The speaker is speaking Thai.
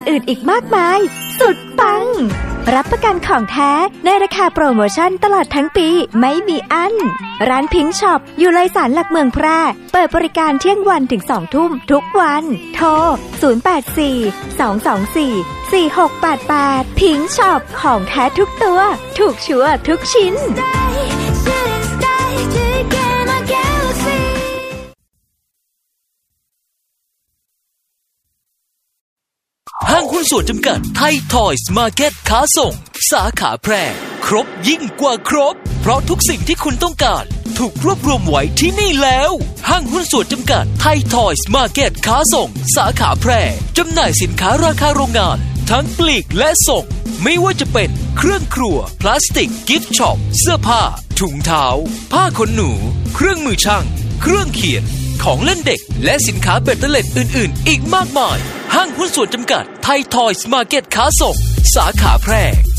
อื่นๆอีกมากมายสุดปังรับประกันของแท้ในราคาโปรโมชั่นตลอดทั้งปีไม่มีอั้นร้านพิงค์ช็อปอยู่เลยสารหลักเมืองแพร่เปิดบริการเที่ยงวันถึง2 ทุ่มทุกวันโทร0842244688พิงค์ช็อปของแท้ทุกตัวถูกชัวร์ทุกชิ้นห้างหุ้นส่วนจำกัดไทยทอยส์มาร์เก็ตค้าส่งสาขาแพร่ครบยิ่งกว่าครบเพราะทุกสิ่งที่คุณต้องการถูกรวบรวมไว้ที่นี่แล้วห้างหุ้นส่วนจำกัดไทยทอยส์มาร์เก็ตค้าส่งสาขาแพร่จำหน่ายสินค้าราคาโรงงานทั้งปลีกและส่งไม่ว่าจะเป็นเครื่องครัวพลาสติกกิฟต์ช็อปเสื้อผ้าถุงเท้าผ้าขนหนูเครื่องมือช่างเครื่องเขียนของเล่นเด็กและสินค้าเบ็ดเตล็ดอื่นๆอีกมากมายห้างหุ้นส่วนจำกัดไทยทอยส์มาร์เก็ตค้าส่งสาขาแพร่